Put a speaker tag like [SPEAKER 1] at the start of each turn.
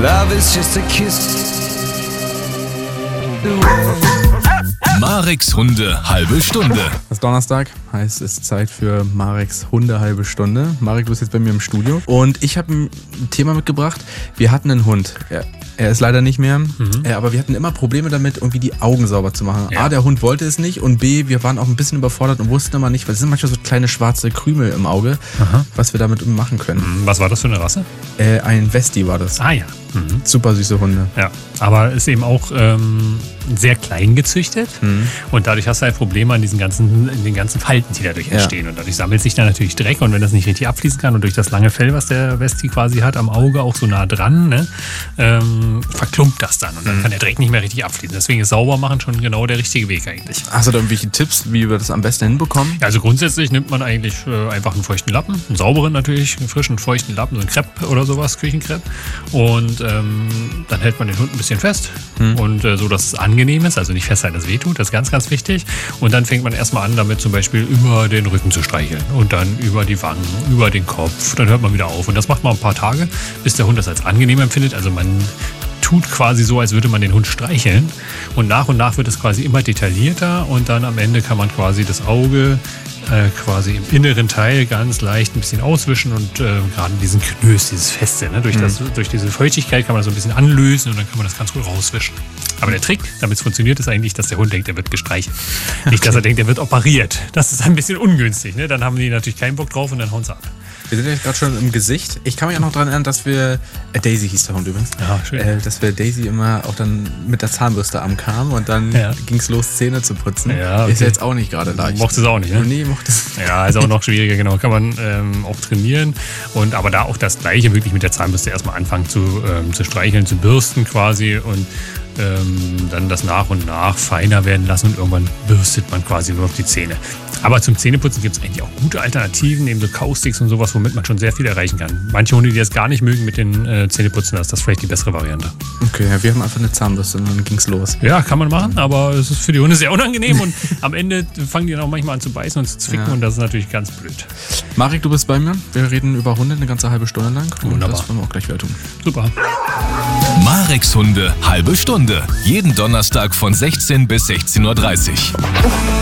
[SPEAKER 1] Love is just a kiss.
[SPEAKER 2] Mareks Hunde halbe Stunde.
[SPEAKER 3] Es ist Donnerstag, heißt es ist Zeit für Mareks Hunde halbe Stunde. Marek, du bist jetzt bei mir im Studio und ich habe ein Thema mitgebracht. Wir hatten einen Hund. Er ist leider nicht mehr, aber wir hatten immer Probleme damit, irgendwie die Augen sauber zu machen.
[SPEAKER 4] Ja.
[SPEAKER 3] A, der Hund wollte es nicht und B, wir waren auch ein bisschen überfordert und wussten immer nicht, weil es sind manchmal so kleine schwarze Krümel im Auge, was wir damit machen können.
[SPEAKER 4] Was war das für eine Rasse?
[SPEAKER 3] Ein Westie war das.
[SPEAKER 4] Ah ja.
[SPEAKER 3] Super süße Hunde.
[SPEAKER 4] Ja, aber ist eben auch sehr klein gezüchtet und dadurch hast du halt Probleme in den ganzen Falten, die dadurch entstehen. Und dadurch sammelt sich dann natürlich Dreck und wenn das nicht richtig abfließen kann und durch das lange Fell, was der Westie quasi hat, am Auge auch so nah dran, ne, verklumpt das dann und dann kann der Dreck nicht mehr richtig abfließen. Deswegen ist sauber machen schon genau der richtige Weg eigentlich.
[SPEAKER 3] Hast du da irgendwelche Tipps, wie wir das am besten hinbekommen?
[SPEAKER 4] Ja, also grundsätzlich nimmt man eigentlich einfach einen feuchten Lappen, einen sauberen natürlich, einen frischen, feuchten Lappen, so ein Crepe oder sowas, Küchencrepe. Und dann hält man den Hund ein bisschen fest und so, dass es angenehm ist, also nicht festhalten, dass es wehtut, das ist ganz, ganz wichtig. Und dann fängt man erstmal an, damit zum Beispiel über den Rücken zu streicheln und dann über die Wangen, über den Kopf, dann hört man wieder auf. Und das macht man ein paar Tage, bis der Hund das als angenehm empfindet. Also man tut quasi so, als würde man den Hund streicheln und nach wird es quasi immer detaillierter und dann am Ende kann man quasi das Auge quasi im inneren Teil ganz leicht ein bisschen auswischen und gerade diesen Knös, dieses Feste, ne? Durch diese Feuchtigkeit kann man das so ein bisschen anlösen und dann kann man das ganz gut rauswischen. Aber der Trick, damit es funktioniert, ist eigentlich, dass der Hund denkt, er wird gestreichelt. Nicht, dass er denkt, er wird operiert. Das ist ein bisschen ungünstig. Ne? Dann haben die natürlich keinen Bock drauf und dann hauen sie ab.
[SPEAKER 3] Wir sind jetzt gerade schon im Gesicht. Ich kann mich auch noch daran erinnern, dass wir, Daisy hieß der Hund übrigens,
[SPEAKER 4] Ja, schön.
[SPEAKER 3] dass wir Daisy immer auch dann mit der Zahnbürste ankamen und dann ging es los, Zähne zu putzen.
[SPEAKER 4] Ja, okay.
[SPEAKER 3] Ist ja jetzt auch nicht gerade leicht.
[SPEAKER 4] Mochte es auch nicht, ne?
[SPEAKER 3] Nee, mochte es.
[SPEAKER 4] Ja, ist auch noch schwieriger, genau. Kann man auch trainieren. Aber da auch das Gleiche, wirklich mit der Zahnbürste erstmal anfangen zu streicheln, zu bürsten quasi und dann das nach und nach feiner werden lassen und irgendwann bürstet man quasi nur noch die Zähne. Aber zum Zähneputzen gibt es eigentlich auch gute Alternativen, eben so Kausticks und sowas, womit man schon sehr viel erreichen kann. Manche Hunde, die das gar nicht mögen mit den Zähneputzen, da ist das vielleicht die bessere Variante.
[SPEAKER 3] Okay, ja, wir haben einfach eine Zahnbürste und dann ging's los.
[SPEAKER 4] Ja, kann man machen, aber es ist für die Hunde sehr unangenehm und am Ende fangen die dann auch manchmal an zu beißen und zu zwicken und das ist natürlich ganz blöd.
[SPEAKER 3] Marek, du bist bei mir. Wir reden über Hunde eine ganze halbe Stunde lang. Und
[SPEAKER 4] Wunderbar.
[SPEAKER 3] das wollen wir auch gleich wieder tun.
[SPEAKER 4] Super.
[SPEAKER 2] Mareks Hunde halbe Stunde. Jeden Donnerstag von 16 bis 16:30 Uhr.